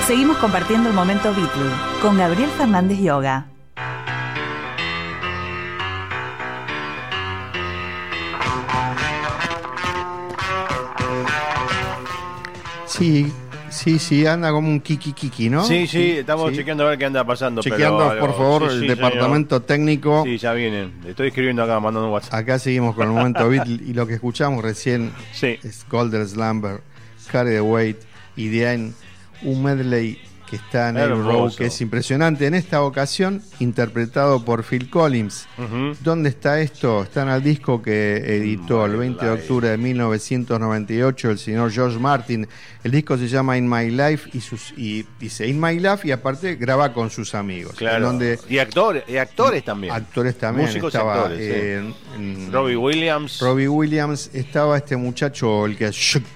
Seguimos compartiendo el momento Beatle con Gabriel Fernández Yoga. Sí, anda como un kiki, ¿no? Sí, estamos chequeando a ver qué anda pasando. Chequeando, pero por favor, el departamento técnico. Sí, ya vienen. Le estoy escribiendo acá, mandando un WhatsApp. Acá seguimos con el momento Beatle y lo que escuchamos recién es Golden Slumber, Carry the Weight y The End, un medley que está en el Row, que es impresionante. En esta ocasión, interpretado por Phil Collins. ¿Dónde está esto? Está en el disco que editó el 20 de octubre de 1998 el señor George Martin. El disco se llama In My Life y dice In My Life y aparte graba con sus amigos. Claro. Donde y actores también. Actores también. Músicos estaba, y actores. Robbie Williams. Estaba este muchacho, el que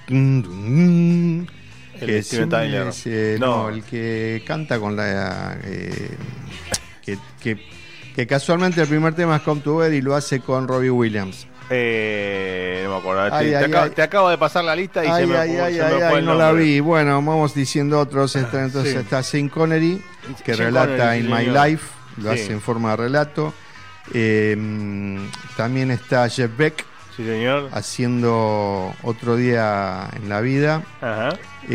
el Steven Tyler. No, el que canta con la que casualmente el primer tema es Come Together y lo hace con Robbie Williams. No me acuerdo. Te acabo de pasar la lista y se me fue el no nombre. la vi. Bueno, vamos diciendo otros. Entonces está Sean Connery, que relata In My Life, lo hace en forma de relato. También está Jeff Beck. Sí, señor. Haciendo Otro Día en la Vida. Ajá.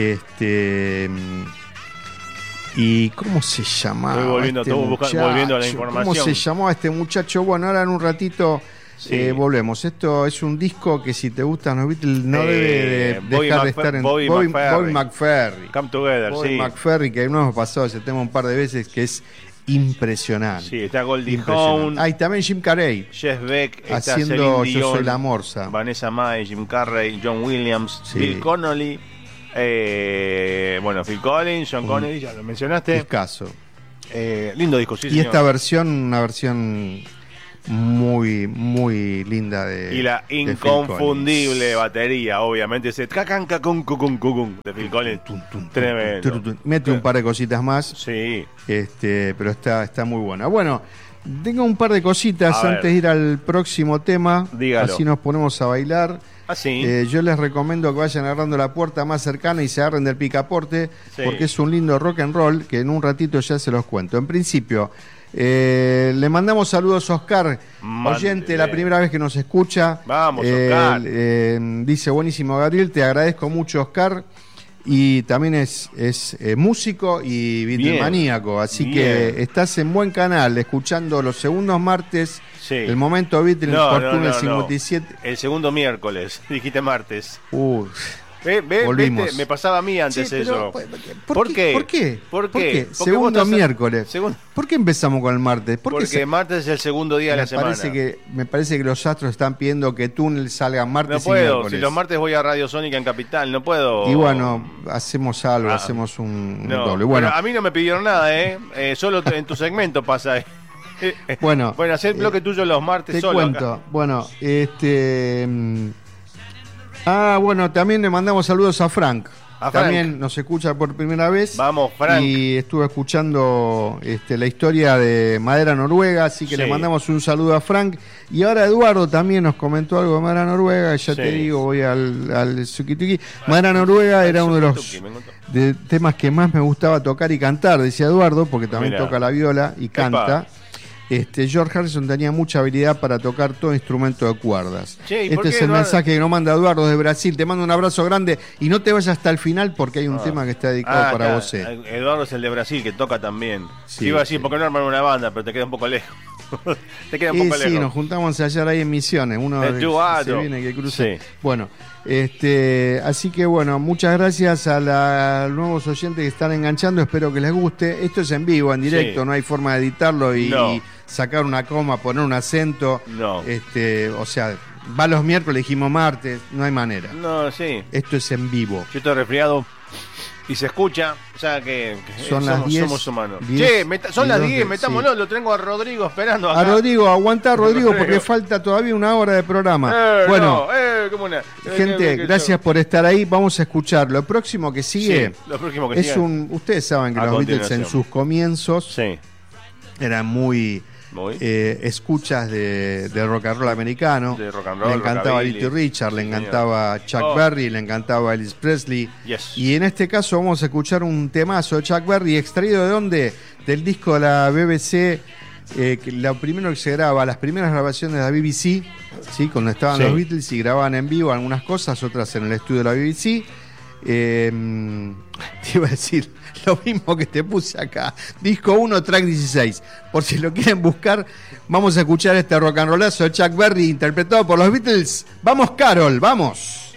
¿Y cómo se llamaba? Estoy volviendo a la información. ¿Cómo se llamaba este muchacho? Bueno, ahora en un ratito volvemos. Esto es un disco que si te gustan los Beatles no debe dejar de estar en Bobby McFerrin. Come Together, Bobby McFerrin, que no hemos pasado ese tema un par de veces, que es impresionante. Sí, está Goldie Hawn. Hay también Jim Carrey. Jeff Beck, haciendo Celine Yo Soy Dion, la Morsa. Vanessa Mae, Jim Carrey, John Williams, Bill Connolly. Phil Collins, John Connery, ya lo mencionaste. Discazo. Lindo disco, sí, y señor. esta versión, una versión muy, muy linda y la inconfundible batería, obviamente, ese de Phil Collins. Tremendo. Mete un par de cositas más. Sí. Pero está muy buena. Bueno, tengo un par de cositas antes de ir al próximo tema. Dígalo. Así nos ponemos a bailar. Yo les recomiendo que vayan agarrando la puerta más cercana y se agarren del picaporte, porque es un lindo rock and roll que en un ratito ya se los cuento. En principio, le mandamos saludos a Oscar, oyente, la primera vez que nos escucha. Vamos, Oscar. Dice, buenísimo Gabriel, te agradezco mucho, Oscar. Y también es músico y beatlemaníaco, así que estás en buen canal, escuchando los segundos martes. El momento Beatles por Túnel 57. El segundo miércoles, dijiste martes. Volvimos. Me pasaba a mí antes eso. ¿Por qué? Segundo miércoles. ¿Por qué empezamos con el martes? Porque martes es el segundo día de la semana. Me parece que los astros están pidiendo que Túnel salga martes no puedo, y miércoles. Si los martes voy a Radio Sónica en Capital, no puedo. Y bueno, hacemos algo, hacemos un doble. Bueno, a mí no me pidieron nada, solo en tu segmento pasa. Bueno, hacer el bloque tuyo los martes solo. Te cuento. Acá. Bueno, bueno, también le mandamos saludos a Frank. También nos escucha por primera vez. Vamos, Frank. Y estuve escuchando la historia de Madera Noruega, así que le mandamos un saludo a Frank. Y ahora Eduardo también nos comentó algo de Madera Noruega. Ya te digo, voy al Tsukituki. Madera Noruega era uno de los temas que más me gustaba tocar y cantar, decía Eduardo, porque también toca la viola y canta. George Harrison tenía mucha habilidad para tocar todo instrumento de cuerdas. Este es el mensaje que nos manda Eduardo de Brasil. Te mando un abrazo grande y no te vayas hasta el final porque hay un tema que está dedicado para vos. Eduardo es el de Brasil que toca también. Iba a decir, porque no arman una banda, pero te queda un poco lejos. Te queda un poco lejos. Sí, nos juntamos a ensayar ahí en Misiones. Uno se viene que cruza. Bueno, así que bueno, muchas gracias a los nuevos oyentes que están enganchando. Espero que les guste. Esto es en vivo, en directo, no hay forma de editarlo y sacar una coma, poner un acento. O sea, va los miércoles, dijimos martes, no hay manera. Esto es en vivo. Yo estoy resfriado y se escucha, o sea que son las 10, somos humanos. Son las 10, metámonos, lo tengo a Rodrigo esperando acá. A Rodrigo, aguantá Rodrigo porque falta todavía una hora de programa. Gente, gracias por estar ahí. Vamos a escuchar lo próximo que sigue. Ustedes saben que los Beatles en sus comienzos eran muy escuchas de rock and roll americano. De rock and roll, le encantaba Little Richard, le encantaba Chuck Berry, le encantaba Elvis Presley. Yes. Y en este caso vamos a escuchar un temazo de Chuck Berry, extraído de dónde? Del disco de la BBC. Lo primero que se graba, las primeras grabaciones de la BBC, ¿sí? Cuando estaban los Beatles y grababan en vivo algunas cosas, otras en el estudio de la BBC. Te iba a decir lo mismo que te puse acá. Disco 1, track 16. Por si lo quieren buscar, vamos a escuchar este rock and rollazo de Chuck Berry interpretado por los Beatles. Vamos, Carol, vamos.